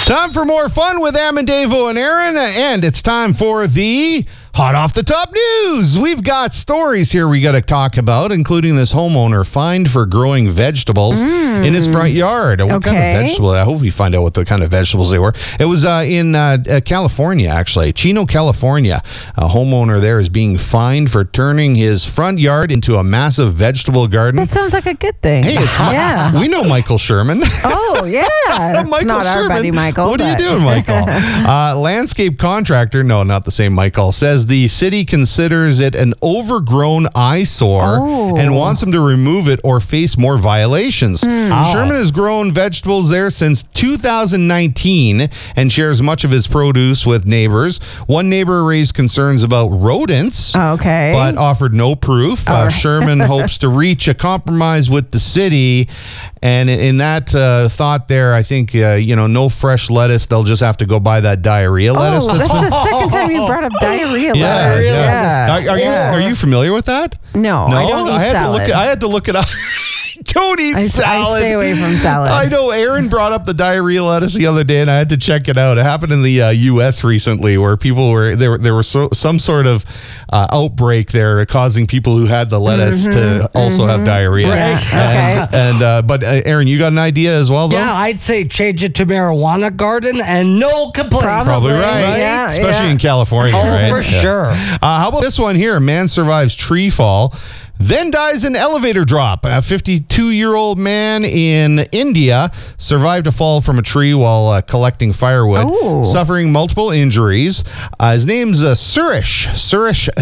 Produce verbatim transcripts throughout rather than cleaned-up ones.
Time for more fun with Am and Davo and Aaron, and it's time for the Hot Off the Top News. We've got stories here we got to talk about, including this homeowner fined for growing vegetables mm. in his front yard. What okay. kind of vegetable? I hope we find out what the kind of vegetables they were. It was uh, in uh, uh, California, actually. Chino, California. A homeowner there is being fined for turning his front yard into a massive vegetable garden. That sounds like a good thing. Hey, it's yeah. we know Michael Sherman. Oh, yeah. Michael it's not Sherman. our buddy Michael. What but... are you doing, Michael? uh, landscape contractor, no, not the same Michael, says the city considers it an overgrown eyesore oh. and wants him to remove it or face more violations. Mm. Oh. Sherman has grown vegetables there since two thousand nineteen and shares much of his produce with neighbors. One neighbor raised concerns about rodents, okay. but offered no proof. Uh, right. Sherman hopes to reach a compromise with the city. And in that uh, thought there, I think, uh, you know, no fresh lettuce. They'll just have to go buy that diarrhea lettuce. Oh, that's the second time you brought up diarrhea yeah, lettuce. Yeah. Yeah. Are, are, yeah. you, are you familiar with that? No, no? I don't eat I had salad. To look, I had to look it up. Don't eat I, salad. I stay away from salad. I know Aaron brought up the diarrhea lettuce the other day, and I had to check it out. It happened in the uh, U S recently, where people were there. There was so, some sort of uh, outbreak there, causing people who had the lettuce mm-hmm, to also mm-hmm. have diarrhea. Right. And, Okay. and uh, but uh, Aaron, you got an idea as well, though? Yeah, I'd say change it to marijuana garden and no complaints. Probably, Probably right. right? Yeah, Especially yeah. in California, oh, right? for Yeah. sure. Uh, how about this one here? A man survives tree fall, then dies in elevator drop. A fifty-two-year-old man in India survived a fall from a tree while uh, collecting firewood, Ooh. suffering multiple injuries. Uh, his name's uh, Suresh. Suresh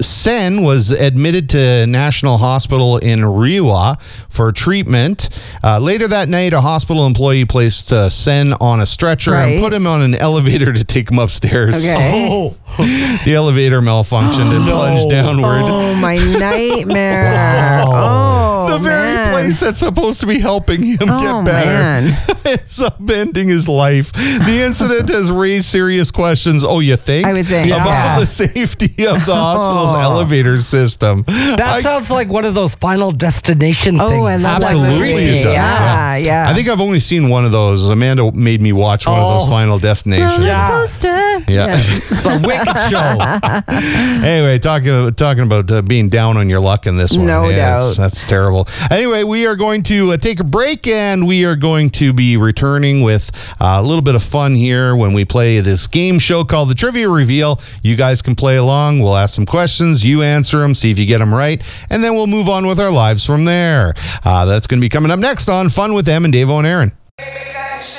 Sen was admitted to National Hospital in Rewa for treatment. Uh, later that night, a hospital employee placed uh, Sen on a stretcher right. and put him on an elevator to take him upstairs. Okay. Oh. The elevator malfunctioned and no. plunged downward. Oh, my nightmare. Wow. Oh, the very man. place that's supposed to be helping him Oh, get better man. ends up ending his life. The incident has raised serious questions, oh, you think? I would think, About yeah. the safety of the hospital's Oh. elevator system. That I- sounds like one of those Final Destination Oh, things. and that's Absolutely like it does. Yeah, yeah. I think I've only seen one of those. Amanda made me watch one of those Oh. Final Destinations. Roller Yeah. coaster. Yeah. The Wicked Show. Anyway, talking talking about uh, being down on your luck in this one. No Yeah, doubt. that's- That's terrible. Anyway, we are going to uh, take a break, and we are going to be returning with uh, a little bit of fun here when we play this game show called the Trivia Reveal. You guys can play along. We'll ask some questions. You answer them, see if you get them right, and then we'll move on with our lives from there. Uh, that's going to be coming up next on Fun with Em and Davo and Aaron.